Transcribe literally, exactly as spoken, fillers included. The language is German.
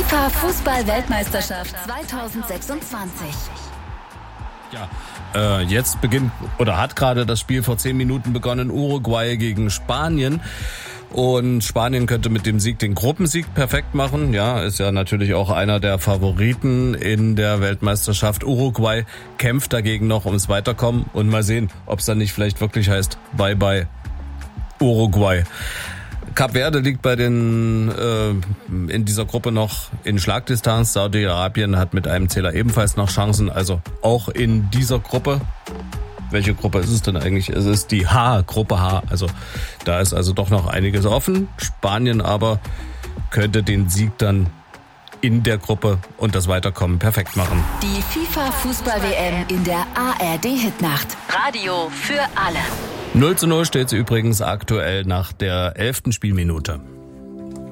FIFA-Fußball-Weltmeisterschaft zweitausendsechsundzwanzig. Ja, äh, jetzt beginnt oder hat gerade das Spiel vor zehn Minuten begonnen, Uruguay gegen Spanien. Und Spanien könnte mit dem Sieg den Gruppensieg perfekt machen. Ja, ist ja natürlich auch einer der Favoriten in der Weltmeisterschaft. Uruguay kämpft dagegen noch ums Weiterkommen und mal sehen, ob es dann nicht vielleicht wirklich heißt, bye bye Uruguay. Kap Verde liegt bei den äh, in dieser Gruppe noch in Schlagdistanz. Saudi-Arabien hat mit einem Zähler ebenfalls noch Chancen, also auch in dieser Gruppe. Welche Gruppe ist es denn eigentlich? Es ist die H, Gruppe H. Also da ist also doch noch einiges offen. Spanien aber könnte den Sieg dann in der Gruppe und das Weiterkommen perfekt machen. Die FIFA-Fußball-W M in der A R D-Hitnacht. Radio für alle. null zu null steht es übrigens aktuell nach der elften Spielminute.